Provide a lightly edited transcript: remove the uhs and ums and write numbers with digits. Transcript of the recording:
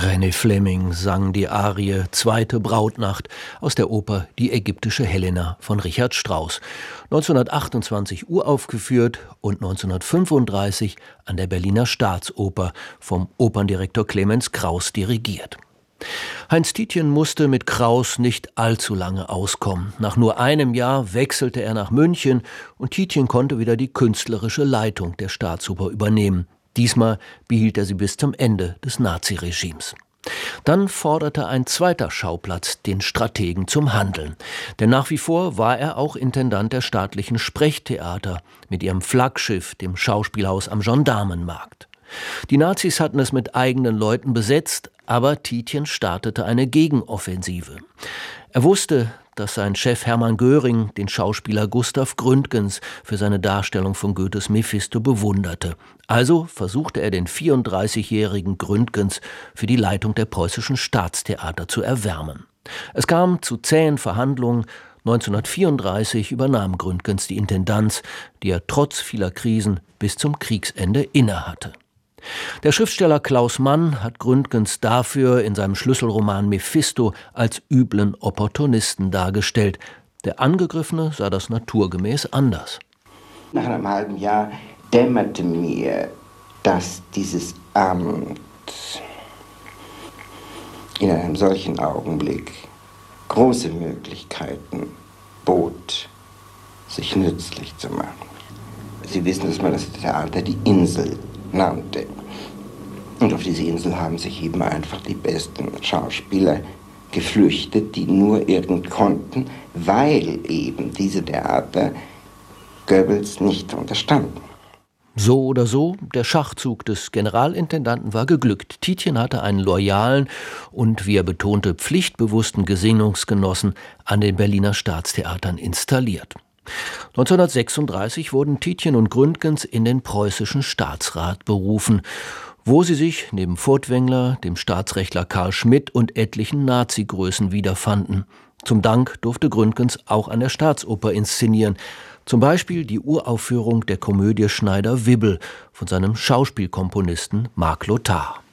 René Fleming sang die Arie »Zweite Brautnacht« aus der Oper »Die ägyptische Helena« von Richard Strauss. 1928 uraufgeführt und 1935 an der Berliner Staatsoper vom Operndirektor Clemens Krauss dirigiert. Heinz Tietjen musste mit Krauss nicht allzu lange auskommen. Nach nur einem Jahr wechselte er nach München und Tietjen konnte wieder die künstlerische Leitung der Staatsoper übernehmen. Diesmal behielt er sie bis zum Ende des Naziregimes. Dann forderte ein zweiter Schauplatz den Strategen zum Handeln. Denn nach wie vor war er auch Intendant der staatlichen Sprechtheater mit ihrem Flaggschiff, dem Schauspielhaus am Gendarmenmarkt. Die Nazis hatten es mit eigenen Leuten besetzt, aber Tietjen startete eine Gegenoffensive. Er wusste, dass sein Chef Hermann Göring den Schauspieler Gustav Gründgens für seine Darstellung von Goethes Mephisto bewunderte. Also versuchte er, den 34-jährigen Gründgens für die Leitung der Preußischen Staatstheater zu erwärmen. Es kam zu zähen Verhandlungen. 1934 übernahm Gründgens die Intendanz, die er trotz vieler Krisen bis zum Kriegsende innehatte. Der Schriftsteller Klaus Mann hat Gründgens dafür in seinem Schlüsselroman Mephisto als üblen Opportunisten dargestellt. Der Angegriffene sah das naturgemäß anders. Nach einem halben Jahr dämmerte mir, dass dieses Amt in einem solchen Augenblick große Möglichkeiten bot, sich nützlich zu machen. Sie wissen, dass man das Theater die Insel nannte. Und auf diese Insel haben sich eben einfach die besten Schauspieler geflüchtet, die nur irgend konnten, weil eben diese Theater Goebbels nicht unterstanden. So oder so, der Schachzug des Generalintendanten war geglückt. Tietjen hatte einen loyalen und, wie er betonte, pflichtbewussten Gesinnungsgenossen an den Berliner Staatstheatern installiert. 1936 wurden Tietjen und Gründgens in den preußischen Staatsrat berufen, wo sie sich neben Furtwängler, dem Staatsrechtler Karl Schmidt und etlichen Nazi-Größen wiederfanden. Zum Dank durfte Gründgens auch an der Staatsoper inszenieren, zum Beispiel die Uraufführung der Komödie Schneider-Wibbel von seinem Schauspielkomponisten Marc Lothar.